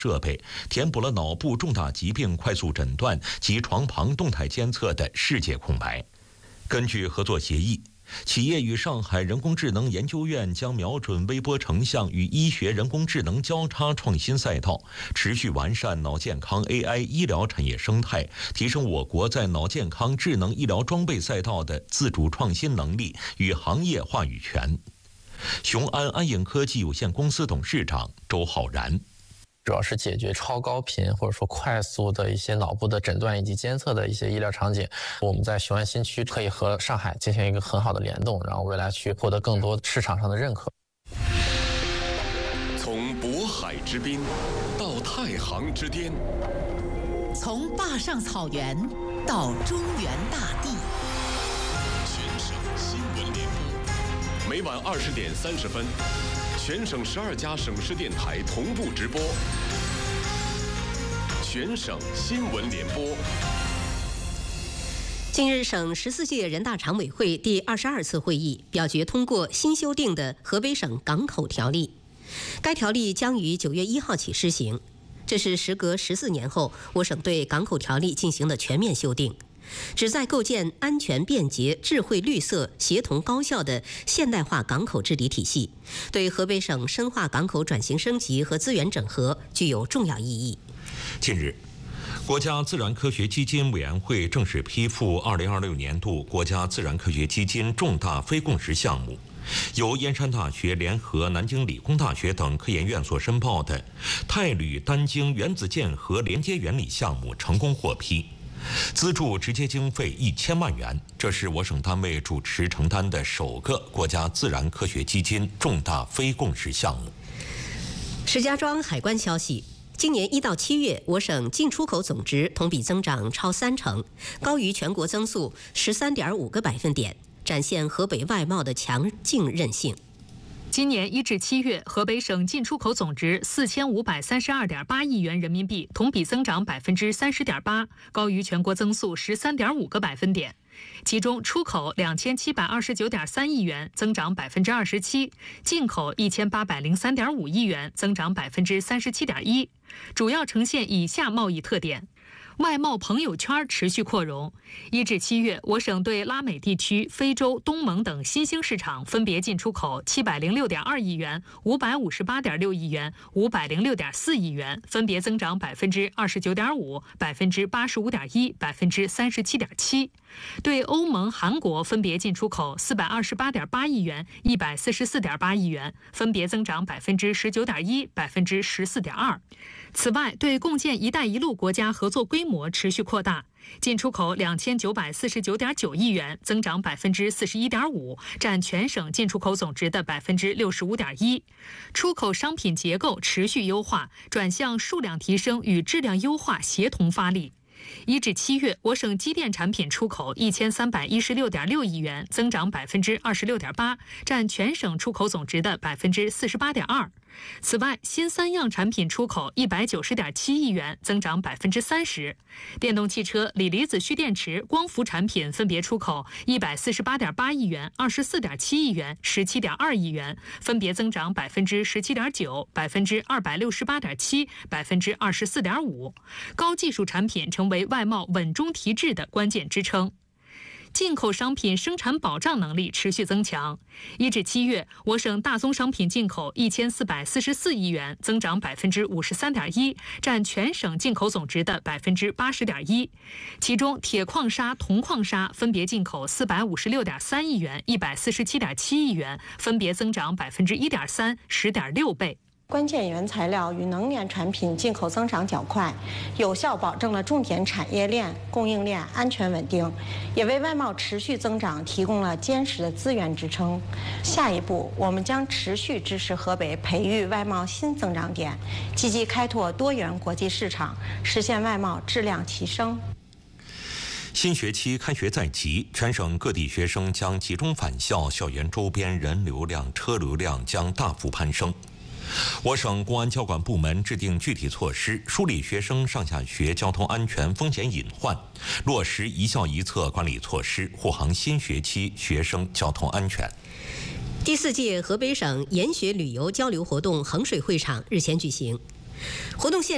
设备，填补了脑部重大疾病快速诊断及床旁动态监测的世界空白。根据合作协议，企业与上海人工智能研究院将瞄准微波成像与医学人工智能交叉创新赛道，持续完善脑健康 AI 医疗产业生态，提升我国在脑健康智能医疗装备赛道的自主创新能力与行业话语权。雄安安影科技有限公司董事长周浩然。 主要是解决超高频或者说快速的一些脑部的诊断以及监测的一些医疗场景。我们在雄安新区可以和上海进行一个很好的联动，然后未来去获得更多市场上的认可。 从渤海之滨到太行之巅， 从坝上草原到中原大地， 全省新闻联播，每晚20点30分。全省12家省市电台同步直播，全省新闻联播。 近日，省14届人大常委会第22次会议表决通过新修订的河北省港口条例，该条例将于9月1号起施行。这是时隔14年后，我省对港口条例进行的全面修订，旨在构建安全、便捷、智慧、绿色、协同、高效的现代化港口治理体系，对河北省深化港口转型升级和资源整合具有重要意义。 近日，国家自然科学基金委员会正式批复2026年度国家自然科学基金重大非共识项目，由燕山大学联合南京理工大学等科研院所申报的钛铝单晶原子键合连接原理项目成功获批，资助直接经费1000万元，这是我省单位主持承担的首个国家自然科学基金重大非共识项目。 石家庄海关消息，今年1到7月，我省进出口总值同比增长超30%，高于全国增速13.5个百分点，展现河北外贸的强劲韧性。 今年1至7月，河北省进出口总值4532.8亿元人民币，同比增长30.8%，高于全国增速13.5个百分点。其中，出口2729.3亿元，增长27%；进口1803.5亿元，增长37.1%。主要呈现以下贸易特点。外贸朋友圈持续扩容。1至7月，我省对拉美地区、非洲、东盟等新兴市场分别进出口706.2亿元、558.6亿元、506.4亿元，分别增长29.5%、85.1%、37.7%。对欧盟、韩国分别进出口428.8亿元、144.8亿元，分别增长19.1%、14.2%。此外，对共建“一带一路”国家合作规模持续扩大，进出口2949.9亿元，增长41.5%，占全省进出口总值的65.1%。出口商品结构持续优化，转向数量提升与质量优化协同发力。1至7月，我省机电产品出口1316.6亿元，增长26.8%，占全省出口总值的48.2%。此外，新三样产品出口190.7亿元，增长30%。电动汽车、锂离子蓄电池、光伏产品分别出口148.8亿元、24.7亿元、17.2亿元，分别增长17.9%、268.7%、24.5%。高技术产品成为外贸稳中提质的关键支撑。进口商品生产保障能力持续增强。1至7月，我省大宗商品进口1444亿元，增长53.1%，占全省进口总值的80.1%。其中，铁矿砂、铜矿砂分别进口456.3亿元、147.7亿元，分别增长1.3%、10.6倍。 关键原材料与能源产品进口增长较快，有效保证了重点产业链、供应链安全稳定，也为外贸持续增长提供了坚实的资源支撑。下一步，我们将持续支持河北培育外贸新增长点，积极开拓多元国际市场，实现外贸质量提升。 新学期开学在即，全省各地学生将集中返校，校园周边人流量、车流量将大幅攀升。我省公安交管部门制定具体措施，梳理学生上下学交通安全风险隐患，落实一校一策管理措施，护航新学期学生交通安全。 第4届河北省研学旅游交流活动衡水会场日前举行，活动现